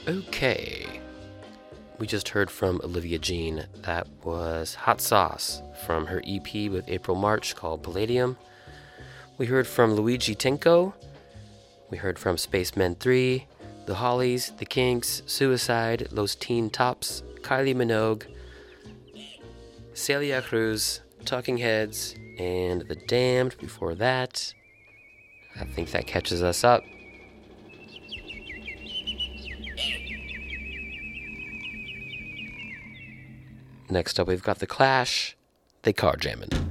Okay. We just heard from Olivia Jean. That was Hot Sauce from her EP with April March called Palladium. We heard from Luigi Tenco. We heard from Spacemen 3, The Hollies, The Kinks, Suicide, Los Teen Tops, Kylie Minogue, Celia Cruz, Talking Heads, and The Damned before that. I think that catches us up. Next up, we've got The Clash, They Car Jammin'.